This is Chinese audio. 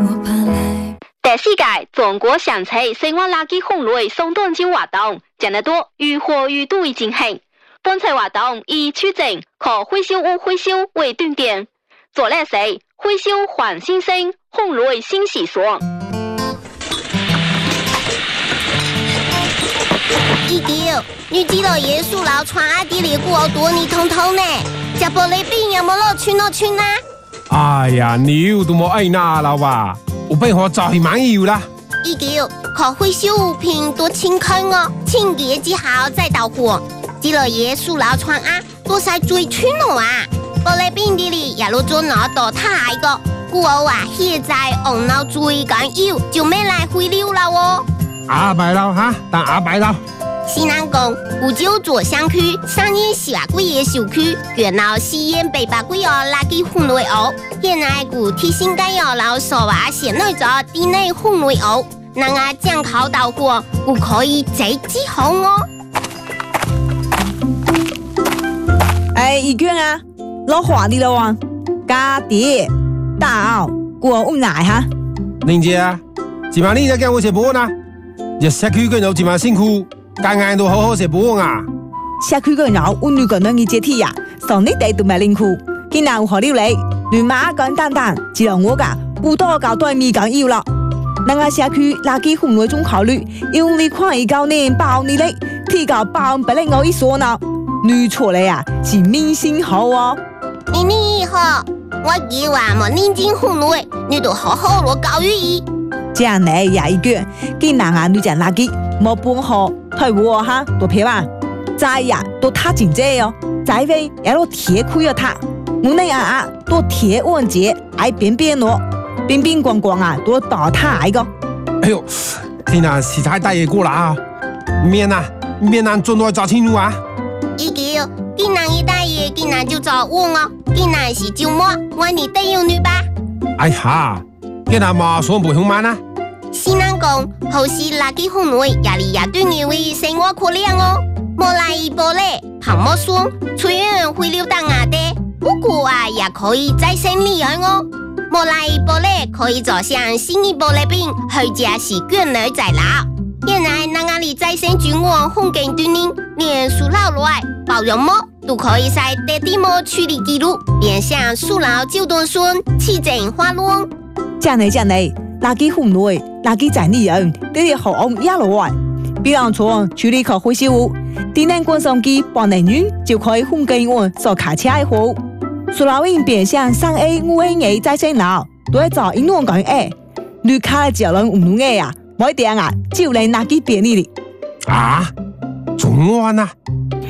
第四届中国上车生活垃圾分类送短招活动，将得多如火如荼地进行。本次活动以取证和回收物回收为重点，做的是回收换新生，分类新习俗。 29，你知道耶稣老传阿弟里过多你通通呢？吃玻璃饼有冇落去呢？ 哎呀，你都冇爱拿了吧？我被我早已满有啦。 29，可回收物品多清空哦，清洁之后再到货。知道耶稣老传啊，多晒最穿咯啊！玻璃饼里也落咗攞到太個，故我話現在紅樓最緊要就咩嚟回流啦喎！ 阿伯佬哈，當阿伯佬。 西南宮古舊左鄉區上年下個月小區，原來西煙北八個月垃圾分類哦，現在古提醒緊要老所話現內咗地內分類哦，能啊將口到貨，古可以直接好哦。 哎，一卷啊，老华的了啊，家爹大过我奶哈。 玲姐啊，今晚你在跟我食飯啊？日社區嘅有今晚辛苦，間間都好好食飯啊。 社區嘅人我女個人嘅接替呀，上你哋都咪辛苦，今日有何料理？亂馬簡單單，只有我噶不多搞對面講要啦。那個社區垃圾分類中考慮，因為看一高年包你嘞，提高包不能我一說呢。女錯嘞啊，是明星好哦。 你好，我以為冇認真分類，你都好好落教育意。 這樣呢也一個，見人啊女講垃圾冇半好，退我哈多撇吧，再呀都他真濟哦，再飛也都鐵虧了他，我那啊都鐵穩節，愛邊邊咯，邊邊光光啊都倒他一個。 哎呦，天啊，時太大嘢過啦啊！面做耐找清楚啊！ 29，今年一大爺，今年就找我哦，今年是周末，我你帶有女吧？ 哎呀，今日嘛算不凶慢啊！ 西南宮好似垃圾分類，也嚟也對你為生活可憐哦。莫來一波嘞，旁莫說，雖然會流當牙的，不過啊也可以再生利潤哦。莫來一波嘞，可以做像新一波的餅，回家是捲兒在撈。現在那個里再生菌網風景對您，連塑料來包容膜都可以在地地膜處理記錄，變相塑料就斷損，起整花窿。 這樣呢，垃圾分類、垃圾整理人，這些好用一路來。比方說處理可回收物，電能滾送機幫人員就可以風景網所卡車的貨。塑料因變相3A、5A 再生lab都係找英文講誒，你卡的腳人唔用誒啊。我哋啊，就嚟垃圾便利哩。 啊，中安啊！